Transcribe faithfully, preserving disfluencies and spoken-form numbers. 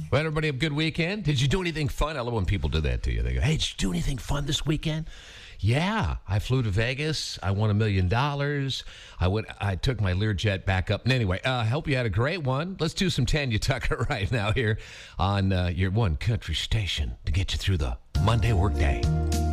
Well, everybody have a good weekend. Did you do anything fun? I love when people do that to you. They go, hey, did you do anything fun this weekend? Yeah, I flew to Vegas. I won a million dollars. I went. I took my Learjet back up. And anyway, I uh, hope you had a great one. Let's do some Tanya Tucker right now here on uh, your one country station to get you through the Monday workday.